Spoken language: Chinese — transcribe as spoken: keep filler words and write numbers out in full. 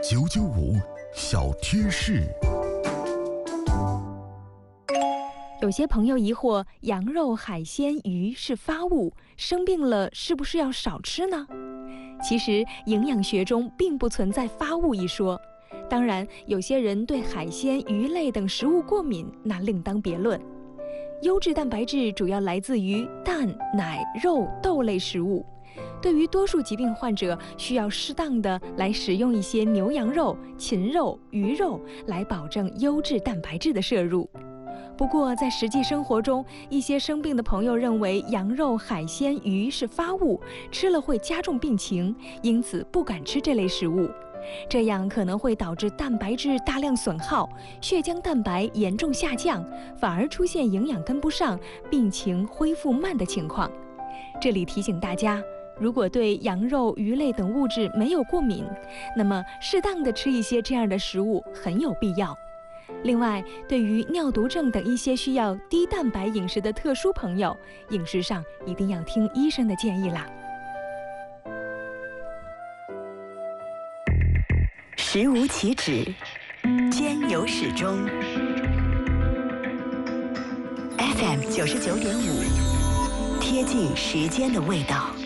九九五小贴士。 有些朋友疑惑，羊肉、海鲜、鱼是发物，生病了是不是要少吃呢？其实营养学中并不存在发物一说。当然，有些人对海鲜、鱼类等食物过敏，那另当别论。优质蛋白质主要来自于蛋、奶、肉、豆类食物。对于多数疾病患者，需要适当的来食用一些牛羊肉、禽肉、鱼肉，来保证优质蛋白质的摄入。不过，在实际生活中，一些生病的朋友认为羊肉、海鲜、鱼是发物，吃了会加重病情，因此不敢吃这类食物。这样可能会导致蛋白质大量损耗，血浆蛋白严重下降，反而出现营养跟不上、病情恢复慢的情况。这里提醒大家，如果对羊肉、鱼类等物质没有过敏，那么适当的吃一些这样的食物很有必要。另外，对于尿毒症等一些需要低蛋白饮食的特殊朋友，饮食上一定要听医生的建议啦。 食无其止，兼有始终。F M 九十九点五，贴近时间的味道。